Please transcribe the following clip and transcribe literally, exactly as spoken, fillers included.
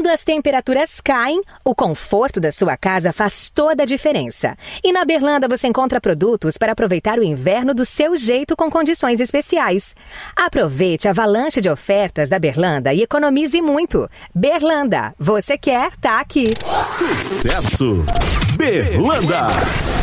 as temperaturas caem, o conforto da sua casa faz toda a diferença. E na Berlanda você encontra produtos para aproveitar o inverno do seu jeito com condições especiais. Aproveite a avalanche de ofertas da Berlanda e economize muito. Berlanda, você quer, tá aqui. Sucesso! Berlanda!